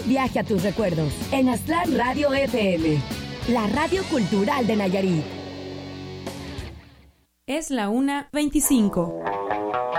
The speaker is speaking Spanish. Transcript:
viaje a tus recuerdos en Aztlán Radio FM, la radio cultural de Nayarit. Es la 1:25.